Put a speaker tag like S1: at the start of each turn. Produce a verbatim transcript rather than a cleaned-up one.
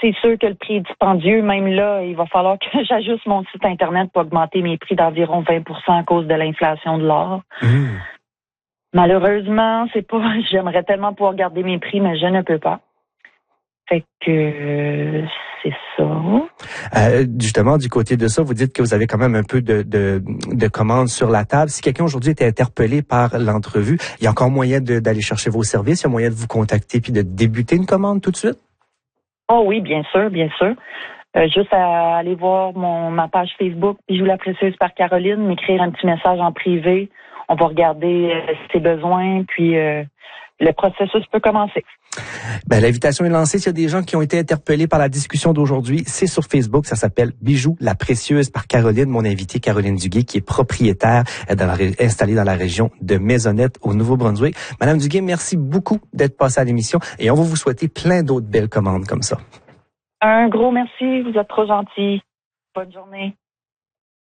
S1: c'est sûr que le prix est dispendieux. Même là, il va falloir que j'ajuste mon site Internet pour augmenter mes prix d'environ vingt pour cent à cause de l'inflation de l'or.
S2: Mmh.
S1: Malheureusement, c'est pas. J'aimerais tellement pouvoir garder mes prix, mais je ne peux pas. Fait que euh, c'est ça.
S2: Euh, justement, du côté de ça, vous dites que vous avez quand même un peu de, de, de commandes sur la table. Si quelqu'un aujourd'hui était interpellé par l'entrevue, il y a encore moyen de, d'aller chercher vos services, il y a moyen de vous contacter puis de débuter une commande tout de suite?
S1: Oh oui, bien sûr, bien sûr. Euh, juste à aller voir mon ma page Facebook, Bijoux la précieuse par Caroline, m'écrire un petit message en privé. On va regarder euh, ses besoins, puis euh, le processus peut commencer.
S2: Ben, l'invitation est lancée. S'il y a des gens qui ont été interpellés par la discussion d'aujourd'hui, c'est sur Facebook. Ça s'appelle Bijoux la précieuse par Caroline, mon invitée Caroline Duguay, qui est propriétaire dans la, installée dans la région de Maisonnette au Nouveau-Brunswick. Madame Duguay, merci beaucoup d'être passée à l'émission et on va vous souhaiter plein d'autres belles commandes comme ça.
S1: Un gros merci, vous êtes trop gentil. Bonne journée.